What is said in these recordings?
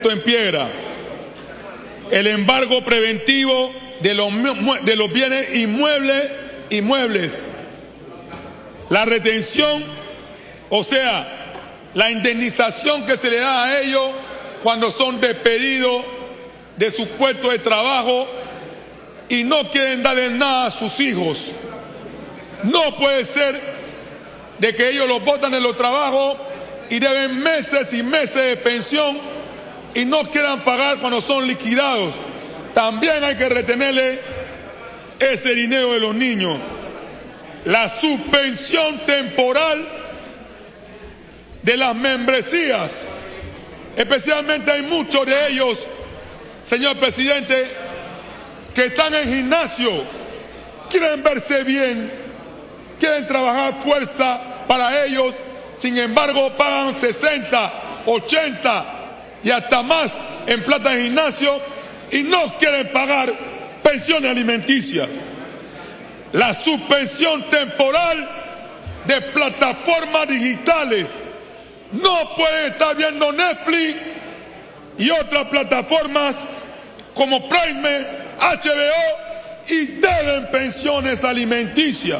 en piedra, el embargo preventivo de los bienes inmuebles, la retención, o sea, la indemnización que se le da a ellos cuando son despedidos de su puesto de trabajo y no quieren darle nada a sus hijos. No puede ser de que ellos los botan de los trabajos y deben meses y meses de pensión y no quieran pagar cuando son liquidados. También hay que retenerle ese dinero de los niños. La suspensión temporal de las membresías. Especialmente hay muchos de ellos, señor presidente, que están en gimnasio, quieren verse bien, quieren trabajar fuerza para ellos, sin embargo pagan 60, 80 y hasta más en plata de gimnasio y no quieren pagar pensiones alimenticias. La suspensión temporal de plataformas digitales. No pueden estar viendo Netflix y otras plataformas como Prime, HBO y deben pensiones alimenticias.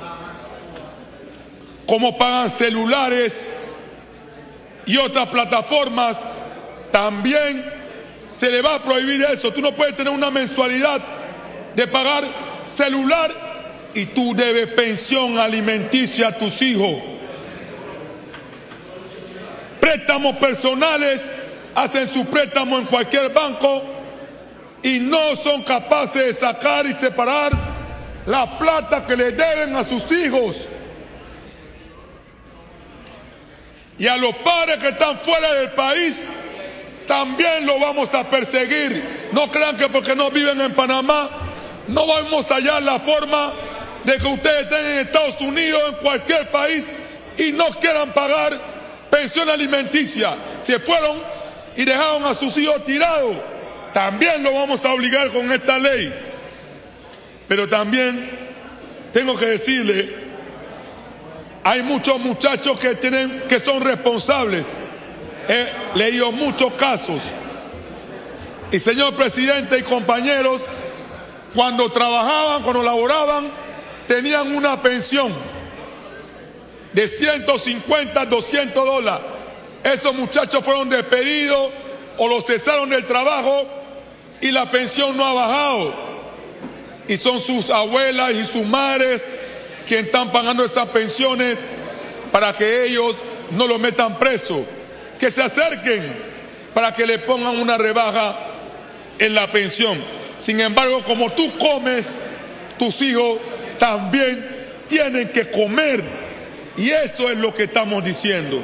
Como pagan celulares y otras plataformas, también se le va a prohibir eso. Tú no puedes tener una mensualidad de pagar celular y tú debes pensión alimenticia a tus hijos. Préstamos personales, hacen su préstamo en cualquier banco y no son capaces de sacar y separar la plata que le deben a sus hijos. Y a los padres que están fuera del país también lo vamos a perseguir. No crean que porque no viven en Panamá no vamos a hallar la forma de que ustedes estén en Estados Unidos, en cualquier país, y no quieran pagar pensión alimenticia. Se fueron y dejaron a sus hijos tirados. También lo vamos a obligar con esta ley. Pero también tengo que decirle, hay muchos muchachos que son responsables. He leído muchos casos. Y señor presidente y compañeros, cuando trabajaban, cuando laboraban, tenían una pensión de 150, 200 dólares. Esos muchachos fueron despedidos o los cesaron del trabajo y la pensión no ha bajado. Y son sus abuelas y sus madres quienes están pagando esas pensiones para que ellos no los metan preso. Que se acerquen para que le pongan una rebaja en la pensión. Sin embargo, como tú comes, tus hijos también tienen que comer. Y eso es lo que estamos diciendo.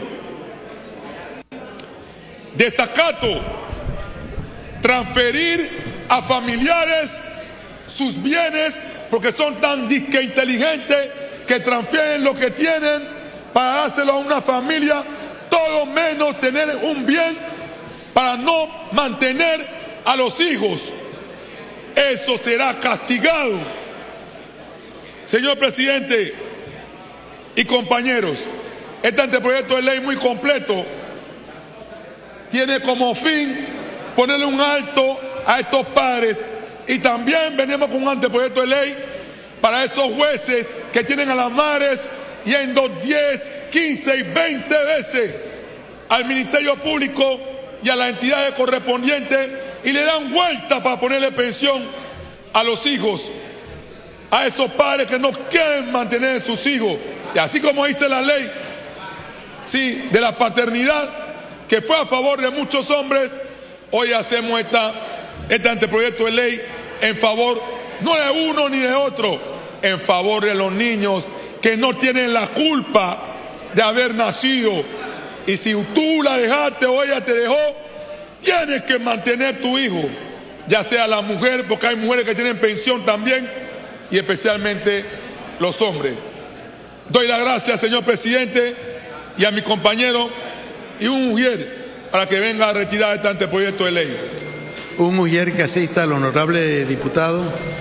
Desacato, transferir a familiares sus bienes porque son tan disque inteligentes que transfieren lo que tienen para dárselo a una familia, todo menos tener un bien para no mantener a los hijos. Eso será castigado. Señor presidente y compañeros, este anteproyecto de ley muy completo tiene como fin ponerle un alto a estos padres y también venimos con un anteproyecto de ley para esos jueces que tienen a las madres yendo 10, 15 y 20 veces al Ministerio Público y a las entidades correspondientes y le dan vuelta para ponerle pensión a los hijos, a esos padres que no quieren mantener a sus hijos. Y así como dice la ley, sí, de la paternidad, que fue a favor de muchos hombres, hoy hacemos este anteproyecto de ley en favor, no de uno ni de otro, en favor de los niños que no tienen la culpa de haber nacido. Y si tú la dejaste o ella te dejó, tienes que mantener tu hijo, ya sea la mujer, porque hay mujeres que tienen pensión también, y especialmente los hombres. Doy las gracias, señor presidente, y a mi compañero y un mujer para que venga a retirar este anteproyecto de ley. Un mujer que asista al honorable diputado.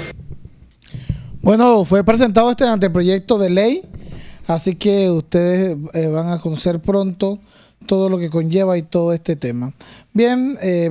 Bueno, fue presentado este anteproyecto de ley, así que ustedes van a conocer pronto todo lo que conlleva y todo este tema. Bien,